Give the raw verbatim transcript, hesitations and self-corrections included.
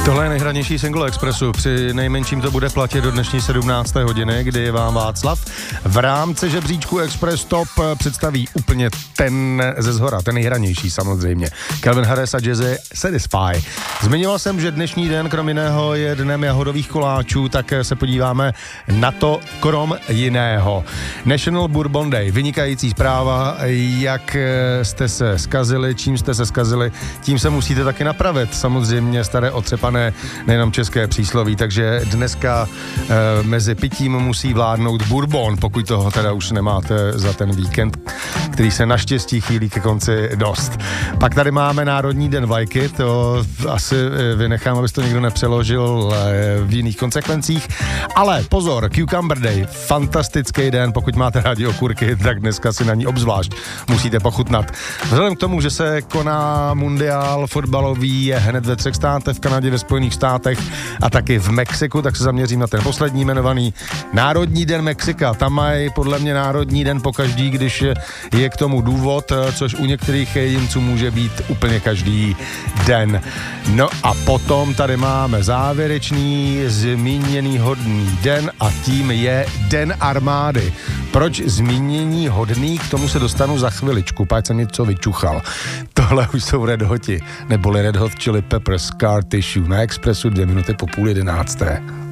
Tohle je nejhranější single Expressu, při nejmenším to bude platit do dnešní sedmnácté hodiny, kdy vám Václav v rámci žebříčku Express Top představí úplně ten ze zhora, ten nejhranější samozřejmě. Calvin Harris a Jazzy Satisfy. Zmiňoval jsem, že dnešní den krom jiného je dnem jahodových koláčů, tak se podíváme na to krom jiného. National Bourbon Day, vynikající zpráva, jak jste se zkazili, čím jste se zkazili, tím se musíte taky napravit. Samozřejmě staré otřepané nejenom české přísloví, takže dneska e, mezi pitím musí vládnout bourbon, pokud toho teda už nemáte za ten víkend, který se naštěstí chýlí ke konci dost. Pak tady máme Národní den vlajky, to asi vynechám, abys to někdo nepřeložil e, v jiných konsekvencích, ale pozor, Cucumber Day, fantastický den, pokud máte rádi okurky, tak dneska si na ní obzvlášť musíte pochutnat. Vzhledem k tomu, že se koná mundiál fotbalový je hned ve třech státech, v Kanadě, ve Spojených státech a taky v Mexiku, tak se zaměřím na ten poslední jmenovaný Národní den Mexika. Tam mají podle mě Národní den pokaždý, když je k tomu důvod, což u některých jedinců může být úplně každý den. No a potom tady máme závěrečný zmíněný hodný den a tím je Den armády. Proč zmínění hodný? K tomu se dostanu za chviličku, páč jsem něco vyčuchal. Tohle už jsou Red Hoti, neboli Red Hot Chili Peppers, Scar Tissue na Expressu dvě minuty po půl jedenácté.